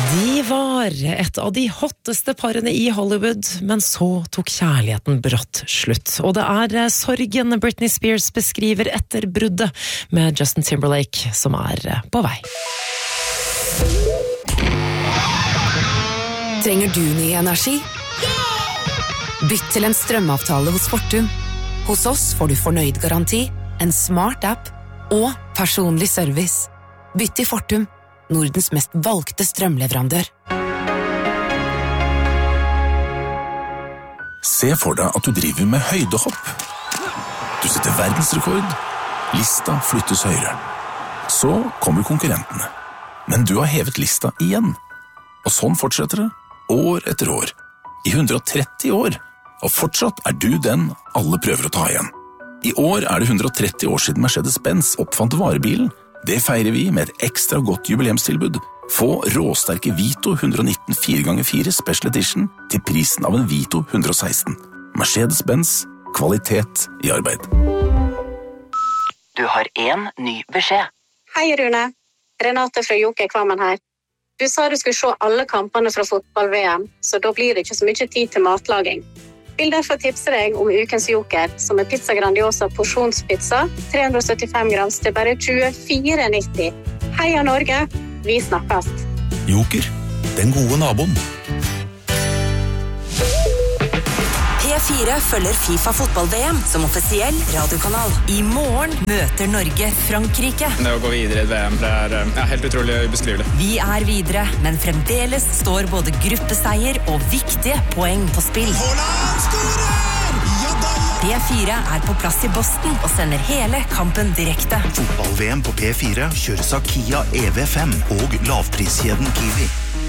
De var et av de hotteste parene i Hollywood, men så tok kjærligheten brått slutt. Og det sorgen Britney Spears beskriver etter bruddet med Justin Timberlake som på vei. Trenger du ny energi? Bytt til en strømavtale hos Fortum. Hos oss får du fornøyd garanti, en smart app og personlig service. Bytt til Fortum, Nordens mest valgte strømleverandør. Se for deg at du driver med høydehopp. Du setter verdensrekord. Lista flyttes høyere. Så kommer konkurrentene. Men du har hevet lista igjen. Og sånn fortsetter det, år etter år. I 130 år. Og fortsatt du den alle prøver å ta igjen. I år det 130 år siden Mercedes-Benz oppfant varebilen. Det feirer vi med et ekstra godt jubileumstilbud. Få råsterke Vito 119 4x4 Special Edition til prisen av en Vito 116. Mercedes-Benz, kvalitet i arbeid. Du har en ny beskjed. Hei Rune, Renate fra Joker Kvammen her. Du sa du skulle se alle kampene fra fotball-VM, så da blir det ikke så mye tid til matlaging. Vil derfor tipse deg om ukens Joker, som Pizza Grandiosa porsjonspizza, 375 grams til bare 24,90. Heia Norge, vi snakkes! Joker, den gode naboen. P4 følger FIFA fotball-VM som offisiell radiokanal. I morgen møter Norge Frankrike. Det å gå videre i VM, det helt utrolig ubeskrivelig. Vi videre, men fremdeles står både gruppeseier og viktige poeng på spill. P4 på plass i Boston og sender hele kampen direkte. Fotball-VM på P4 kjøres av Kia EV5 og lavpriskjeden Kiwi.